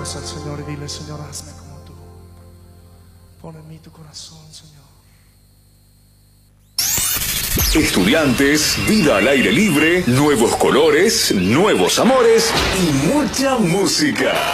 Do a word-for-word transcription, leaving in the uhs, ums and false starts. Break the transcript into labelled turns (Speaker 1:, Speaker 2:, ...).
Speaker 1: manos al Señor y dile: Señor, hazme como tú. Pon en mí tu corazón, Señor.
Speaker 2: Estudiantes, vida al aire libre, nuevos colores, nuevos amores y mucha música.